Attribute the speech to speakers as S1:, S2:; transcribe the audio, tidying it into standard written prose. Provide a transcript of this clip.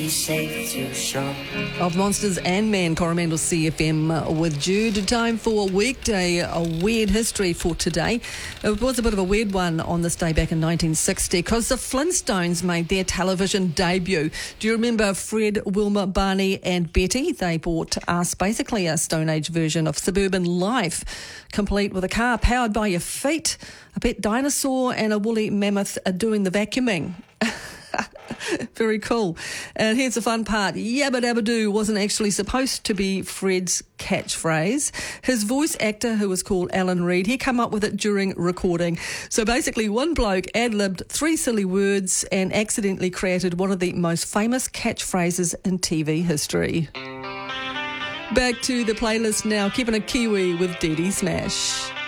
S1: safe to shore.
S2: Of Monsters and Men, Coromandel CFM with Jude. Time for Weekday, a weird history for today. It was a bit of a weird one on this day back in 1960 because the Flintstones made their television debut. Do you remember Fred, Wilma, Barney and Betty? They brought us basically a Stone Age version of suburban life, complete with a car powered by your feet, a pet dinosaur and a woolly mammoth doing the vacuuming. Very cool. And here's the fun part. Yabba Dabba Doo wasn't actually supposed to be Fred's catchphrase. His voice actor, who was called Alan Reed, he came up with it during recording. So basically one bloke ad-libbed 3 silly words and accidentally created one of the most famous catchphrases in TV history. Back to the playlist now, keeping it Kiwi with Dee Dee Smash.